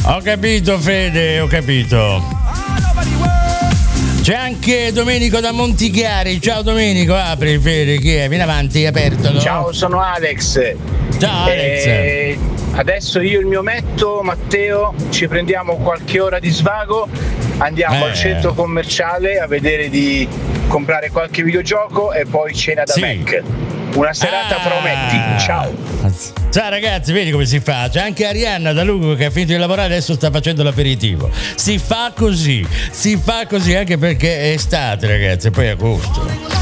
Ho capito Fede, ho capito. C'è anche Domenico da Montichiari. Ciao Domenico, apri Fede, chi è? Vieni avanti, aperto. No? Ciao, sono Alex. Ciao Alex. Adesso io e il mio metto, Matteo, ci prendiamo qualche ora di svago, andiamo al centro commerciale a vedere di comprare qualche videogioco e poi cena da Mac. Una serata prometti. Ciao. Ciao ragazzi, vedi come si fa? C'è anche Arianna da Lugo che ha finito di lavorare e adesso sta facendo l'aperitivo. Si fa così anche perché è estate ragazzi, e poi agosto.